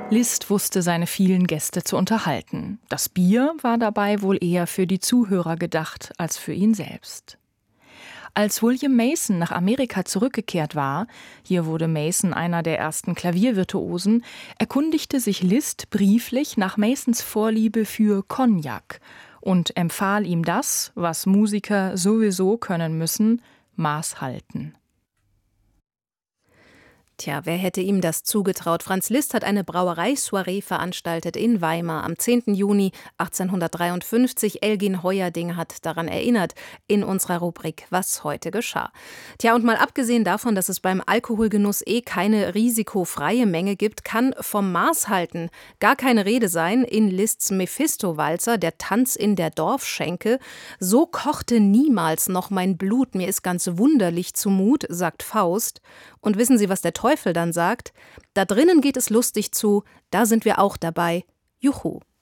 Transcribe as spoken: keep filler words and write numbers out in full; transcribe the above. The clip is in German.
Liszt wusste seine vielen Gäste zu unterhalten. Das Bier war dabei wohl eher für die Zuhörer gedacht als für ihn selbst. Als William Mason nach Amerika zurückgekehrt war, hier wurde Mason einer der ersten Klaviervirtuosen, erkundigte sich Liszt brieflich nach Masons Vorliebe für Cognac und empfahl ihm das, was Musiker sowieso können müssen: Maß halten. Tja, wer hätte ihm das zugetraut? Franz Liszt hat eine Brauereisoiree veranstaltet in Weimar am zehnten Juni achtzehnhundertdreiundfünfzig. Elgin Heuerding hat daran erinnert in unserer Rubrik Was heute geschah. Tja, und mal abgesehen davon, dass es beim Alkoholgenuss eh keine risikofreie Menge gibt, kann vom Maß halten gar keine Rede sein in Liszts Mephisto-Walzer, der Tanz in der Dorfschenke. So kochte niemals noch mein Blut, mir ist ganz wunderlich zumut, sagt Faust. Und wissen Sie, was der Teufel dann sagt? Da drinnen geht es lustig zu, da sind wir auch dabei. Juhu.